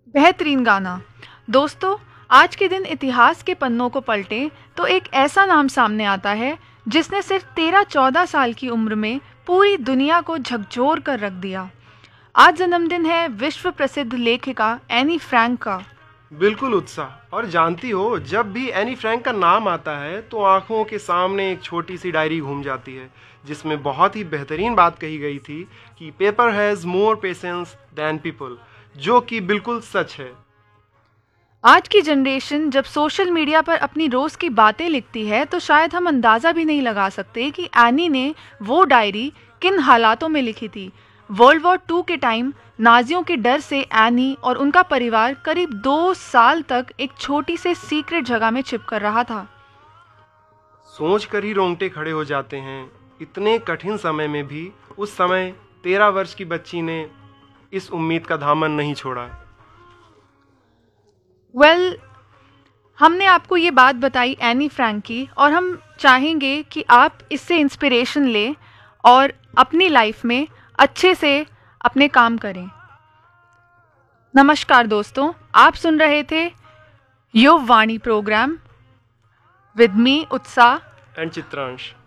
बेहतरीन गाना। दोस्तों, आज के दिन इतिहास के पन्नों को पलटें तो एक ऐसा नाम सामने आता है जिसने सिर्फ 13-14 साल की उम्र में पूरी दुनिया को झकझोर कर रख दिया। आज जन्मदिन है विश्व प्रसिद्ध लेखिका एनी फ्रैंक का। बिल्कुल उत्साह। और जानती हो, जब भी एनी फ्रैंक का नाम आता है तो आंखों के सामने एक छोटी सी डायरी घूम जाती है जिसमें बहुत ही बेहतरीन बात कही गई थी कि paper has more patience then people, जो कि बिल्कुल सच है। आज की जनरेशन जब सोशल मीडिया पर अपनी रोज की बातें लिखती है तो शायद हम अंदाजा भी नहीं लगा सकते कि एनी ने वो डायरी किन हालातों में लिखी थी। वर्ल्ड वॉर 2 के टाइम नाजियों के डर से एनी और उनका परिवार करीब 2 साल तक एक छोटी से सीक्रेट जगह में छिप कर रहा था। सोच कर ही रोंगटे खड़े हो जाते हैं। इतने कठिन समय में भी उस समय 13 वर्ष की बच्ची ने इस उम्मीद का दामन नहीं छोड़ा। हमने आपको ये बात बताई एनी फ्रैंक की, और हम चाहेंगे कि आप इससे इंस्पिरेशन लें और अपनी लाइफ में अच्छे से अपने काम करें। नमस्कार दोस्तों, आप सुन रहे थे युव वाणी प्रोग्राम विद मी उत्साह एंड चित्रांश।